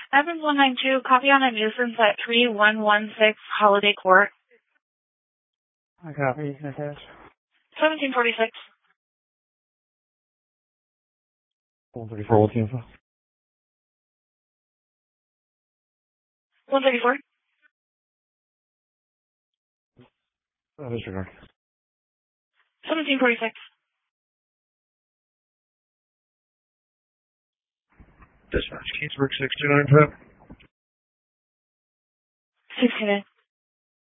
Evans 192, copy on a nuisance at 3116 Holiday Court. I copy. Attach. 1746. 134, what's the info? 134. Disregard. 1746. Dispatch, Kingsburg 629. 69.